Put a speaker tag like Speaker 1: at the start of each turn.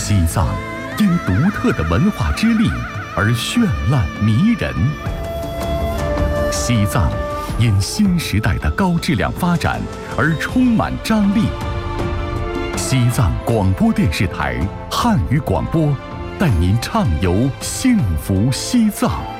Speaker 1: 西藏因独特的文化之力而绚烂迷人，西藏因新时代的高质量发展而充满张力。西藏广播电视台汉语广播带您畅游幸福西藏。